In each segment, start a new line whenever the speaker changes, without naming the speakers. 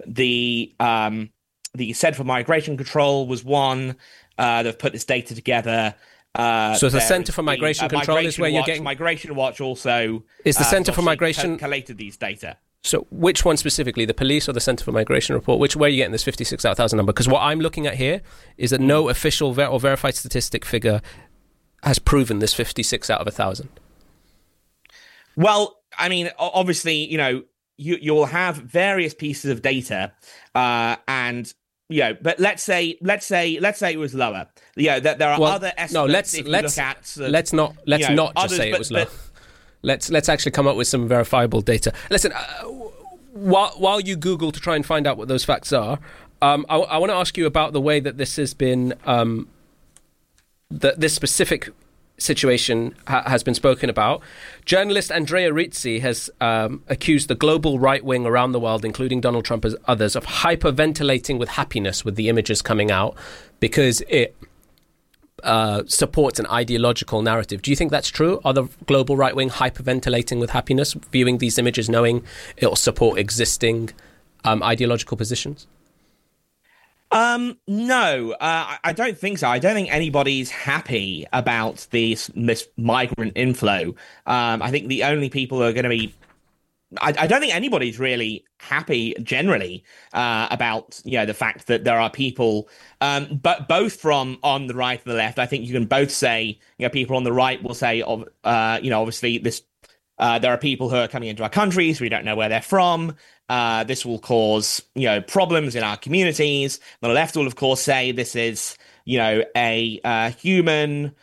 the Centre for Migration Control was one. They've put this data together.
So the Centre for Migration Control is where you're getting...
Migration Watch also...
Is the Centre for Migration...
collated these data.
So which one specifically, the police or the Centre for Migration report? Where are you getting this 56 out of 1,000 number? Because what I'm looking at here is that no official or verified statistic figure has proven this 56 out of 1,000.
Well, I mean, obviously, you'll have various pieces of data, and but let's say it was lower. That there are other estimates.
No, let's not just say it was low. Let's actually come up with some verifiable data. Listen, while you Google to try and find out what those facts are, I want to ask you about the way that this has been, this specific situation has been spoken about. Journalist Andrea Rizzi has accused the global right wing around the world, including Donald Trump and others, of hyperventilating with happiness with the images coming out because it supports an ideological narrative. Do you think that's true? Are the global right wing hyperventilating with happiness, viewing these images, knowing it will support existing ideological positions?
No, I don't think so. I don't think anybody's happy about this migrant inflow. I think the only people who are going to be... I don't think anybody's really happy generally about the fact that there are people, but both from on the right and the left. I think you can both say people on the right will say obviously this there are people who are coming into our countries, we don't know where they're from. This will cause problems in our communities. The left will of course say this is a human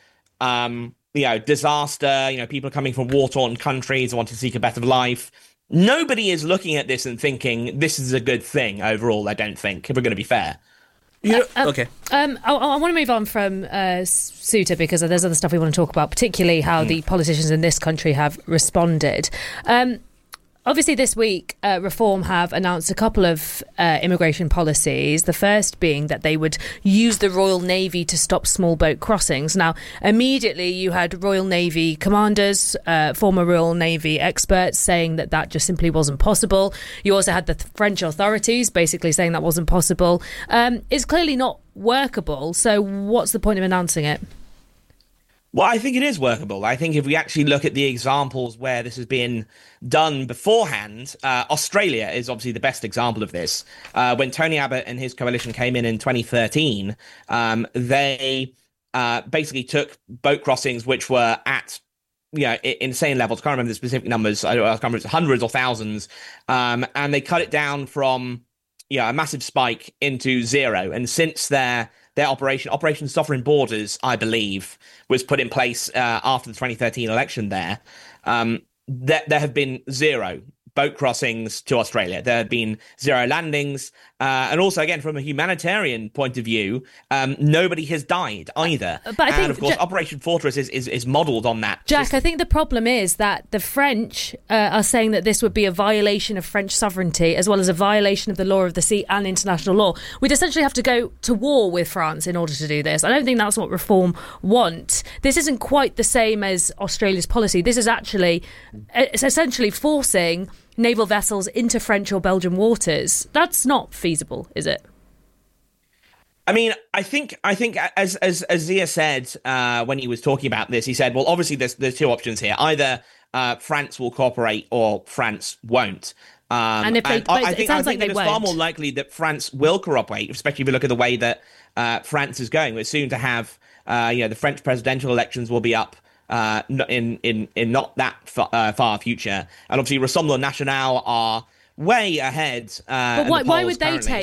disaster. People are coming from war-torn countries, want to seek a better life. Nobody is looking at this and thinking this is a good thing overall, I don't think, if we're going to be fair.
Okay.
I want to move on from Suta because there's other stuff we want to talk about, particularly how the politicians in this country have responded. Obviously, this week, Reform have announced a couple of immigration policies, the first being that they would use the Royal Navy to stop small boat crossings. Now, immediately you had Royal Navy commanders, former Royal Navy experts saying that just simply wasn't possible. You also had the French authorities basically saying that wasn't possible. It's clearly not workable, so what's the point of announcing it?
Well, I think it is workable. I think if we actually look at the examples where this has been done beforehand, Australia is obviously the best example of this. When Tony Abbott and his coalition came in 2013, they basically took boat crossings which were at insane levels. I can't remember the specific numbers. I can't remember if it's hundreds or thousands. And they cut it down from a massive spike into zero. And since their Operation Sovereign Borders, I believe, was put in place after the 2013 election there have been zero boat crossings to Australia. There have been zero landings. And also, again, from a humanitarian point of view, nobody has died either.
But I think,
of course, Operation Fortress is modelled on that.
Jack, system. I think the problem is that the French are saying that this would be a violation of French sovereignty as well as a violation of the law of the sea and international law. We'd essentially have to go to war with France in order to do this. I don't think that's what Reform want. This isn't quite the same as Australia's policy. This is actually, it's essentially forcing naval vessels into French or Belgian waters. That's not feasible, is it?
I mean, I think as Zia said when he was talking about this, he said, well, obviously there's two options here. Either France will cooperate or France won't.
And if they,
I think
it's
far more likely that France will cooperate, especially if you look at the way that France is going. We're soon to have, the French presidential elections will be up in not that far future, and obviously Rassemblement National are way ahead.
But why would they take?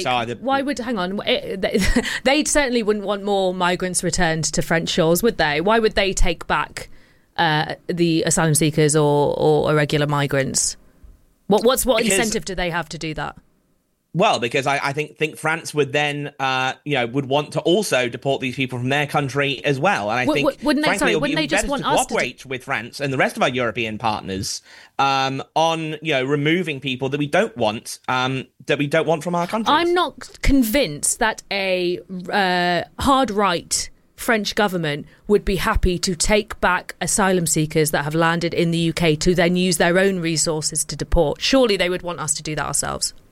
They certainly wouldn't want more migrants returned to French shores, would they? Why would they take back the asylum seekers or irregular migrants? What incentive do they have to do that?
Well, because I think France would then, would want to also deport these people from their country as well. And I think, frankly, it would be better to cooperate with France and the rest of our European partners on, removing people that we don't want from our countries.
I'm not convinced that a hard right French government would be happy to take back asylum seekers that have landed in the UK to then use their own resources to deport. Surely they would want us to do that ourselves.